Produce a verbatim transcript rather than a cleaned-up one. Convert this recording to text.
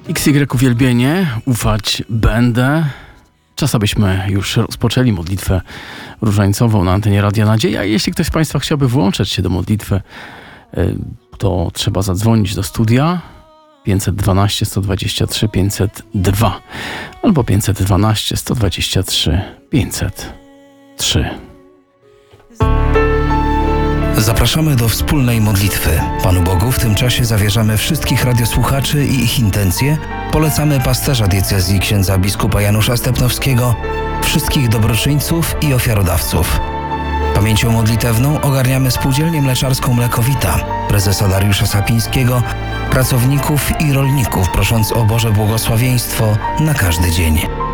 X Y uwielbienie, ufać będę. Czas, abyśmy już rozpoczęli modlitwę różańcową na antenie Radia Nadzieja. Jeśli ktoś z Państwa chciałby włączyć się do modlitwy, to trzeba zadzwonić do studia pięćset dwanaście, sto dwadzieścia trzy, pięćset dwa albo pięćset dwanaście, sto dwadzieścia trzy, pięćset trzy. Zapraszamy do wspólnej modlitwy. Panu Bogu w tym czasie zawierzamy wszystkich radiosłuchaczy i ich intencje. Polecamy pasterza diecezji księdza biskupa Janusza Stepnowskiego, wszystkich dobroczyńców i ofiarodawców. Pamięcią modlitewną ogarniamy Spółdzielnię Mleczarską Mlekowita, prezesa Dariusza Sapińskiego, pracowników i rolników, prosząc o Boże błogosławieństwo na każdy dzień.